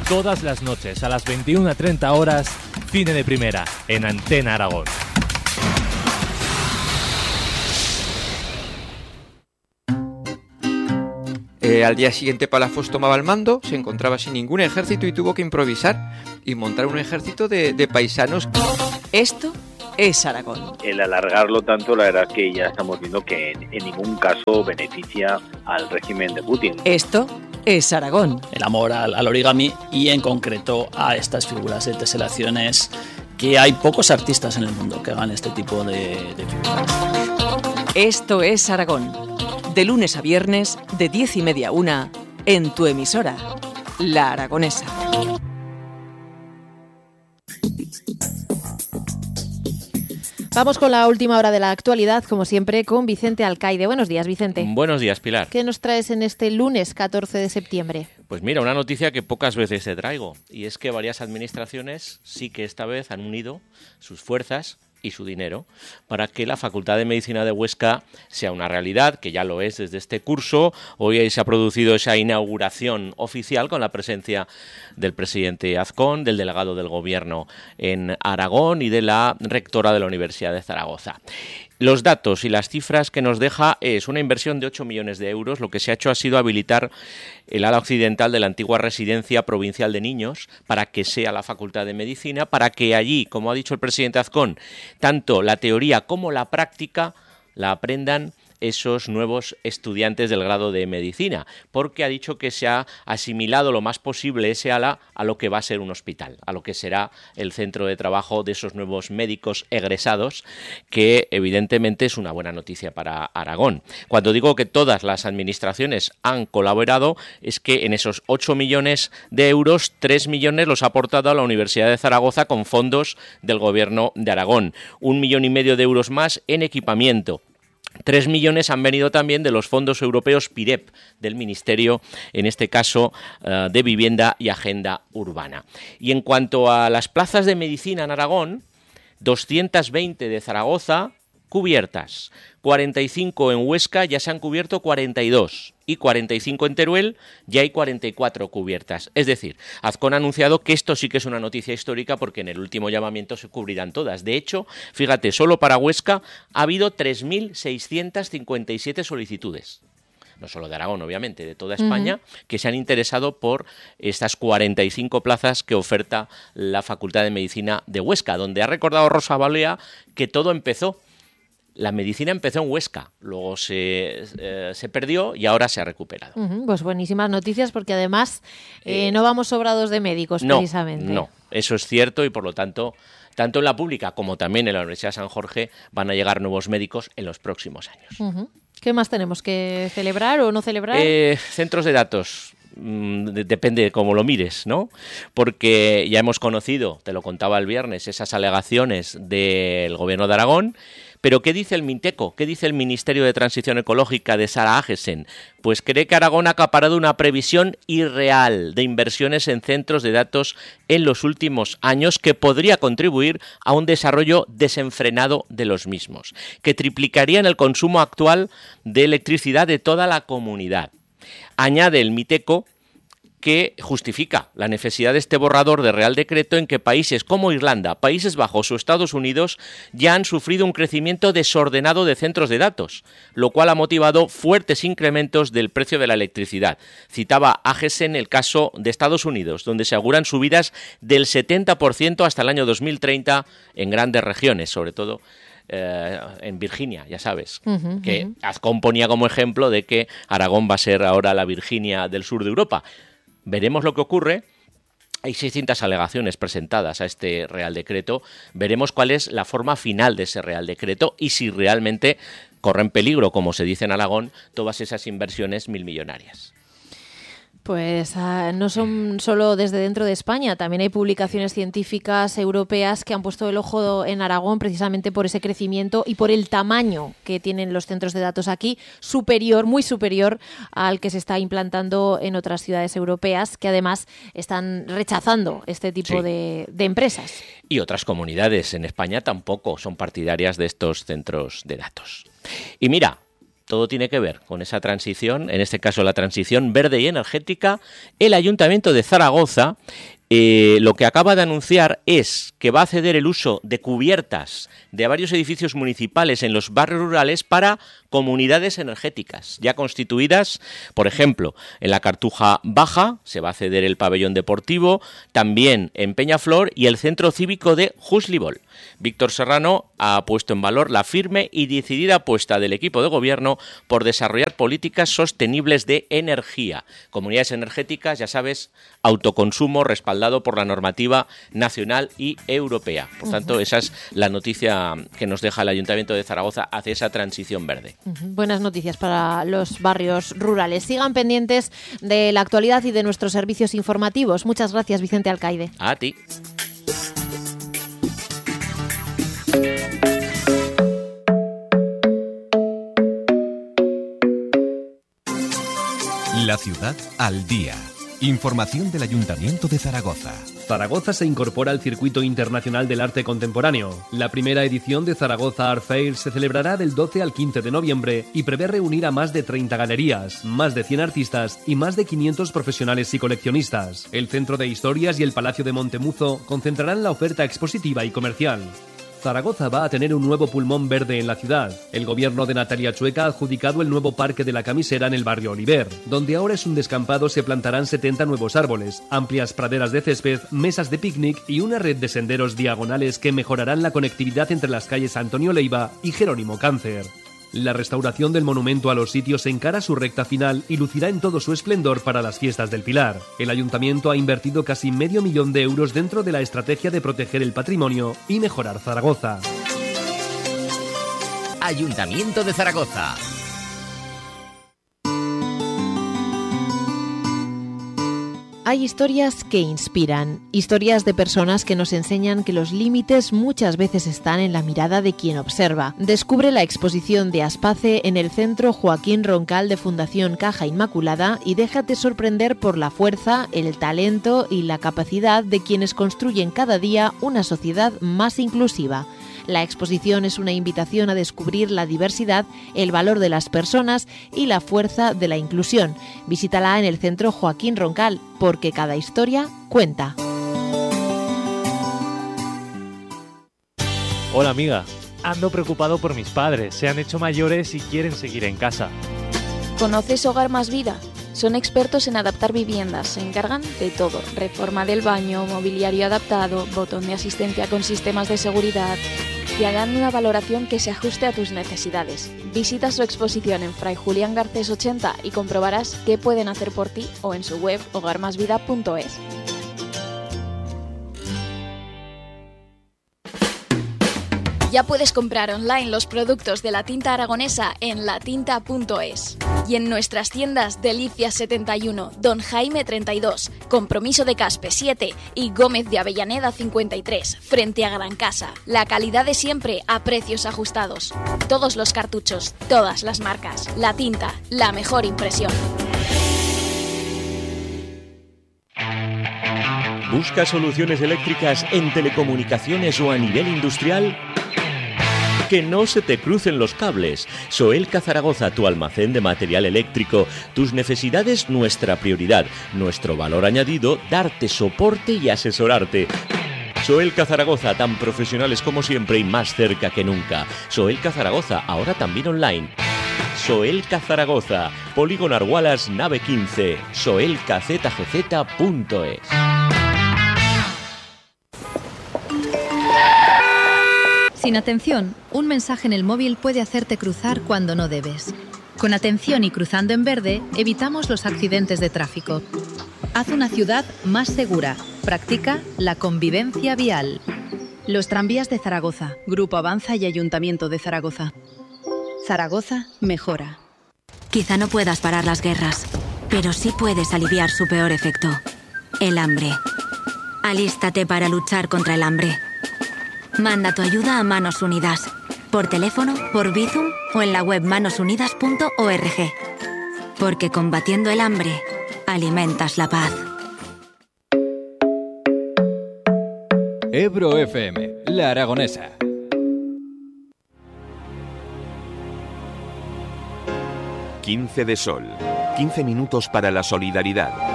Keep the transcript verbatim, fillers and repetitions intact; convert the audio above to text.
todas las noches a las veintiuna treinta horas, Cine de Primera, en Antena Aragón. Eh, al día siguiente Palafox tomaba el mando, se encontraba sin ningún ejército y tuvo que improvisar y montar un ejército de, de paisanos. Esto es Aragón. El alargarlo tanto, la verdad que ya estamos viendo que en, en ningún caso beneficia al régimen de Putin. Esto es Aragón. El amor al, al origami y en concreto a estas figuras de teselaciones, que hay pocos artistas en el mundo que hagan este tipo de, de figuras. Esto es Aragón. De lunes a viernes, de diez y media a una, en tu emisora, La Aragonesa. Vamos con la última hora de la actualidad, como siempre, con Vicente Alcaide. Buenos días, Vicente. Buenos días, Pilar. ¿Qué nos traes en este lunes catorce de septiembre? Pues mira, una noticia que pocas veces te traigo, y es que varias administraciones sí que esta vez han unido sus fuerzas y su dinero para que la Facultad de Medicina de Huesca sea una realidad, que ya lo es desde este curso. Hoy se ha producido esa inauguración oficial con la presencia del presidente Azcón, del delegado del Gobierno en Aragón y de la rectora de la Universidad de Zaragoza. Los datos y las cifras que nos deja es una inversión de ocho millones de euros. Lo que se ha hecho ha sido habilitar el ala occidental de la antigua Residencia Provincial de Niños para que sea la Facultad de Medicina, para que allí, como ha dicho el presidente Azcón, tanto la teoría como la práctica la aprendan esos nuevos estudiantes del grado de medicina, porque ha dicho que se ha asimilado lo más posible ese ala a lo que va a ser un hospital, a lo que será el centro de trabajo de esos nuevos médicos egresados, que evidentemente es una buena noticia para Aragón. Cuando digo que todas las administraciones han colaborado, es que en esos ocho millones de euros, tres millones los ha aportado a la Universidad de Zaragoza con fondos del Gobierno de Aragón, un millón y medio de euros más en equipamiento. Tres millones han venido también de los fondos europeos PIREP, del Ministerio, en este caso, uh, de Vivienda y Agenda Urbana. Y en cuanto a las plazas de medicina en Aragón, doscientas veinte de Zaragoza cubiertas, cuarenta y cinco en Huesca, ya se han cubierto cuarenta y dos, y cuarenta y cinco en Teruel, ya hay cuarenta y cuatro cubiertas. Es decir, Azcón ha anunciado que esto sí que es una noticia histórica, porque en el último llamamiento se cubrirán todas. De hecho, fíjate, solo para Huesca ha habido tres mil seiscientas cincuenta y siete solicitudes. No solo de Aragón, obviamente, de toda España, uh-huh. que se han interesado por estas cuarenta y cinco plazas que oferta la Facultad de Medicina de Huesca, donde ha recordado Rosa Balea que todo empezó. La medicina empezó en Huesca, luego se, eh, se perdió y ahora se ha recuperado. Uh-huh, pues buenísimas noticias, porque además eh, eh, no vamos sobrados de médicos, no, precisamente. No, eso es cierto, y por lo tanto, tanto en la pública como también en la Universidad de San Jorge van a llegar nuevos médicos en los próximos años. Uh-huh. ¿Qué más tenemos que celebrar o no celebrar? Eh, centros de datos. Depende de cómo lo mires, ¿no? Porque ya hemos conocido, te lo contaba el viernes, esas alegaciones del Gobierno de Aragón. Pero ¿qué dice el Minteco? ¿Qué dice el Ministerio de Transición Ecológica de Sara Agesen? Pues cree que Aragón ha acaparado una previsión irreal de inversiones en centros de datos en los últimos años, que podría contribuir a un desarrollo desenfrenado de los mismos, que triplicarían el consumo actual de electricidad de toda la comunidad. Añade el Minteco que justifica la necesidad de este borrador de Real Decreto en que países como Irlanda, Países Bajos o Estados Unidos ya han sufrido un crecimiento desordenado de centros de datos, lo cual ha motivado fuertes incrementos del precio de la electricidad. Citaba Agesen el caso de Estados Unidos, donde se auguran subidas del setenta por ciento hasta el año dos mil treinta en grandes regiones, sobre todo Eh, en Virginia, ya sabes, uh-huh, que uh-huh. Azcón ponía como ejemplo de que Aragón va a ser ahora la Virginia del sur de Europa. Veremos lo que ocurre. Hay seiscientas alegaciones presentadas a este Real Decreto. Veremos cuál es la forma final de ese Real Decreto y si realmente corren peligro, como se dice en Aragón, todas esas inversiones milmillonarias. Pues uh, no son solo desde dentro de España, también hay publicaciones científicas europeas que han puesto el ojo en Aragón precisamente por ese crecimiento y por el tamaño que tienen los centros de datos aquí, superior, muy superior al que se está implantando en otras ciudades europeas, que además están rechazando este tipo sí. de, de empresas. Y otras comunidades en España tampoco son partidarias de estos centros de datos. Y mira, todo tiene que ver con esa transición, en este caso la transición verde y energética. El Ayuntamiento de Zaragoza eh, lo que acaba de anunciar es que va a ceder el uso de cubiertas de varios edificios municipales en los barrios rurales para comunidades energéticas ya constituidas. Por ejemplo, en la Cartuja Baja se va a ceder el pabellón deportivo, también en Peñaflor y el centro cívico de Juslibol. Víctor Serrano ha puesto en valor la firme y decidida apuesta del equipo de gobierno por desarrollar políticas sostenibles de energía. Comunidades energéticas, ya sabes, autoconsumo respaldado por la normativa nacional y europea. Por tanto, uh-huh. esa es la noticia que nos deja el Ayuntamiento de Zaragoza hacia esa transición verde. Uh-huh. Buenas noticias para los barrios rurales. Sigan pendientes de la actualidad y de nuestros servicios informativos. Muchas gracias, Vicente Alcaide. A ti. La ciudad al día. Información del Ayuntamiento de Zaragoza. Zaragoza se incorpora al Circuito Internacional del Arte Contemporáneo. La primera edición de Zaragoza Art Fair se celebrará del doce al quince de noviembre y prevé reunir a más de treinta galerías, más de cien artistas y más de quinientos profesionales y coleccionistas. El Centro de Historias y el Palacio de Montemuzo concentrarán la oferta expositiva y comercial. Zaragoza va a tener un nuevo pulmón verde en la ciudad. El gobierno de Natalia Chueca ha adjudicado el nuevo Parque de la Camisera en el barrio Oliver, donde ahora es un descampado. Se plantarán setenta nuevos árboles, amplias praderas de césped, mesas de picnic y una red de senderos diagonales que mejorarán la conectividad entre las calles Antonio Leiva y Jerónimo Cáncer. La restauración del monumento a los sitios encara su recta final y lucirá en todo su esplendor para las fiestas del Pilar. El Ayuntamiento ha invertido casi medio millón de euros dentro de la estrategia de proteger el patrimonio y mejorar Zaragoza. Ayuntamiento de Zaragoza. Hay historias que inspiran, historias de personas que nos enseñan que los límites muchas veces están en la mirada de quien observa. Descubre la exposición de Aspace en el Centro Joaquín Roncal de Fundación Caja Inmaculada y déjate sorprender por la fuerza, el talento y la capacidad de quienes construyen cada día una sociedad más inclusiva. La exposición es una invitación a descubrir la diversidad, el valor de las personas y la fuerza de la inclusión. Visítala en el Centro Joaquín Roncal, porque cada historia cuenta. Hola amiga, ando preocupado por mis padres, se han hecho mayores y quieren seguir en casa. ¿Conoces Hogar Más Vida? Son expertos en adaptar viviendas, se encargan de todo, reforma del baño, mobiliario adaptado, botón de asistencia con sistemas de seguridad. Te harán una valoración que se ajuste a tus necesidades. Visita su exposición en Fray Julián Garcés ochenta y comprobarás qué pueden hacer por ti o en su web hogar más vida punto es. Ya puedes comprar online los productos de la tinta aragonesa en la tinta punto es. Y en nuestras tiendas Delicias setenta y uno, Don Jaime treinta y dos, Compromiso de Caspe siete y Gómez de Avellaneda cincuenta y tres, frente a Gran Casa. La calidad de siempre a precios ajustados. Todos los cartuchos, todas las marcas. La tinta, la mejor impresión. ¿Buscas soluciones eléctricas en telecomunicaciones o a nivel industrial? Que no se te crucen los cables. Soelca Zaragoza, tu almacén de material eléctrico. Tus necesidades, nuestra prioridad. Nuestro valor añadido, darte soporte y asesorarte. Soelca Zaragoza, tan profesionales como siempre y más cerca que nunca. Soelca Zaragoza, ahora también online. Soelca Zaragoza, Polígono Argualas, nave quince, soelca z g z punto es. Sin atención, un mensaje en el móvil puede hacerte cruzar cuando no debes. Con atención y cruzando en verde, evitamos los accidentes de tráfico. Haz una ciudad más segura. Practica la convivencia vial. Los tranvías de Zaragoza, Grupo Avanza y Ayuntamiento de Zaragoza. Zaragoza mejora. Quizá no puedas parar las guerras, pero sí puedes aliviar su peor efecto, el hambre. Alístate para luchar contra el hambre. Manda tu ayuda a Manos Unidas, por teléfono, por Bizum o en la web manos unidas punto org. Porque combatiendo el hambre, alimentas la paz. Ebro F M, La Aragonesa. quince de sol. quince minutos para la solidaridad.